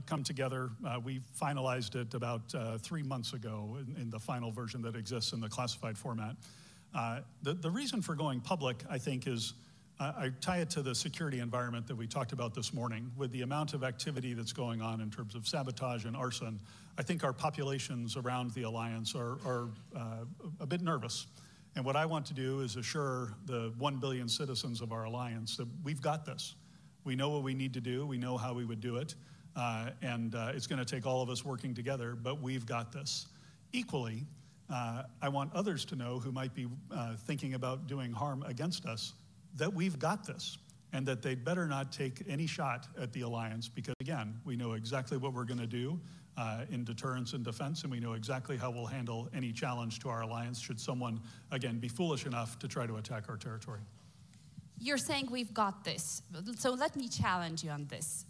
come together. We finalized it about 3 months ago in the final version that exists in the classified format. The reason for going public, I think, is I tie it to the security environment that we talked about this morning. With the amount of activity that's going on in terms of sabotage and arson, I think our populations around the alliance are a bit nervous. And what I want to do is assure the 1 billion citizens of our alliance that we've got this. We know what we need to do. We know how we would do it. And it's going to take all of us working together, but we've got this. Equally, I want others to know who might be thinking about doing harm against us that we've got this, and that they'd better not take any shot at the alliance because, again, we know exactly what we're going to do in deterrence and defense, and we know exactly how we'll handle any challenge to our alliance should someone, again, be foolish enough to try to attack our territory. You're saying we've got this. So let me challenge you on this.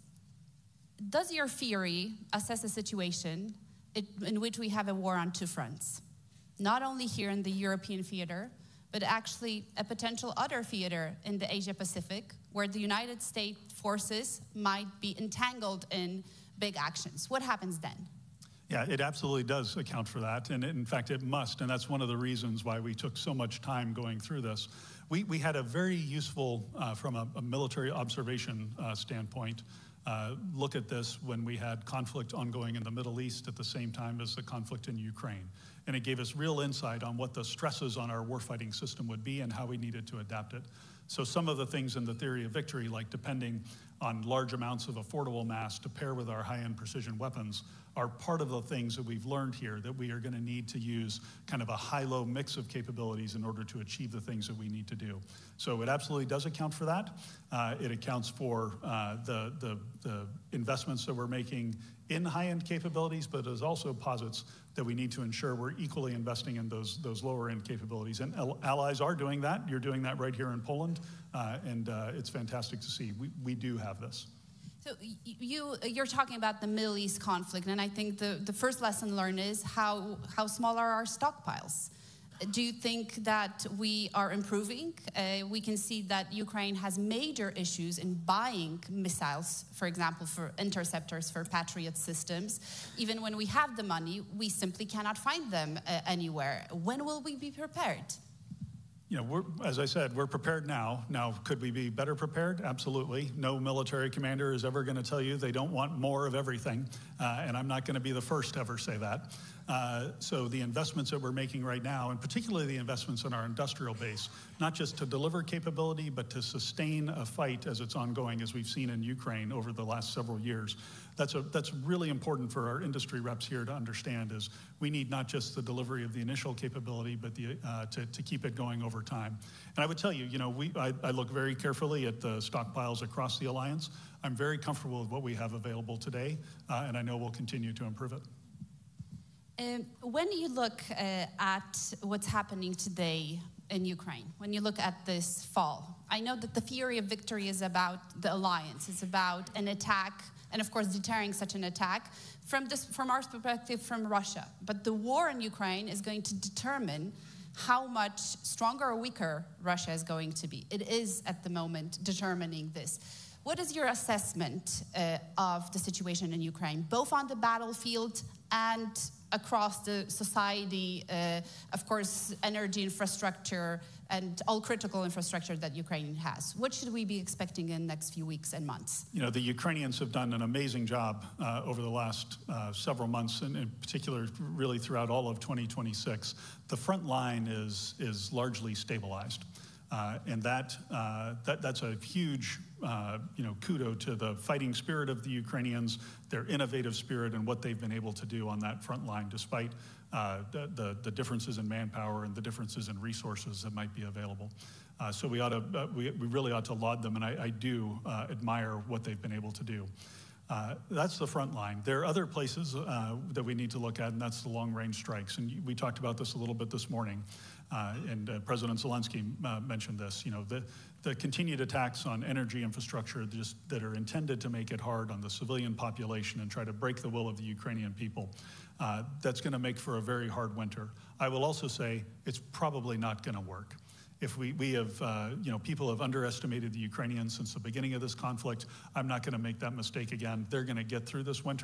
Does your theory assess a situation in which we have a war on two fronts? Not only here in the European theater, but actually a potential other theater in the Asia-Pacific where the United States forces might be entangled in big actions. What happens then? Yeah, it absolutely does account for that, and in fact it must, and that's one of the reasons why we took so much time going through this. We had a very useful, from a military observation standpoint, look at this when we had conflict ongoing in the Middle East at the same time as the conflict in Ukraine. And it gave us real insight on what the stresses on our warfighting system would be and how we needed to adapt it. So some of the things in the theory of victory, like depending on large amounts of affordable mass to pair with our high-end precision weapons, are part of the things that we've learned here that we are going to need to use kind of a high-low mix of capabilities in order to achieve the things that we need to do. So it absolutely does account for that. It accounts for the investments that we're making in high-end capabilities, but it also posits that we need to ensure we're equally investing in those lower-end capabilities. And allies are doing that. You're doing that right here in Poland, and it's fantastic to see. We do have this. So you're talking about the Middle East conflict, and I think the first lesson learned is how small are our stockpiles? Do you think that we are improving? We can see that Ukraine has major issues in buying missiles, for example, for interceptors, for Patriot systems. Even when we have the money, we simply cannot find them anywhere. When will we be prepared? You know, as I said, we're prepared now. Now, could we be better prepared? Absolutely. No military commander is ever going to tell you they don't want more of everything, and I'm not going to be the first to ever say that. So the investments that we're making right now, and particularly the investments in our industrial base, not just to deliver capability, but to sustain a fight as it's ongoing, as we've seen in Ukraine over the last several years. That's really important for our industry reps here to understand is we need not just the delivery of the initial capability, but to keep it going over time. And I would tell you, you know, I look very carefully at the stockpiles across the alliance. I'm very comfortable with what we have available today, and I know we'll continue to improve it. When you look at what's happening today in Ukraine, when you look at this fall, I know that the theory of victory is about the alliance. It's about an attack, and of course deterring such an attack from our perspective from Russia. But the war in Ukraine is going to determine how much stronger or weaker Russia is going to be. It is at the moment determining this. What is your assessment of the situation in Ukraine, both on the battlefield and across the society, of course, energy infrastructure and all critical infrastructure that Ukraine has? What should we be expecting in the next few weeks and months? You know, the Ukrainians have done an amazing job over the last several months, and in particular, really throughout all of 2026. The front line is largely stabilized. And that's a huge, kudo to the fighting spirit of the Ukrainians, their innovative spirit, and what they've been able to do on that front line, despite the differences in manpower and the differences in resources that might be available. So we really ought to laud them, and I do admire what they've been able to do. That's the front line. There are other places that we need to look at, and that's the long-range strikes. And we talked about this a little bit this morning, and President Zelensky mentioned this. You know, the continued attacks on energy infrastructure that are intended to make it hard on the civilian population and try to break the will of the Ukrainian people, that's going to make for a very hard winter. I will also say it's probably not going to work. If people have underestimated the Ukrainians since the beginning of this conflict. I'm not going to make that mistake again. They're going to get through this winter.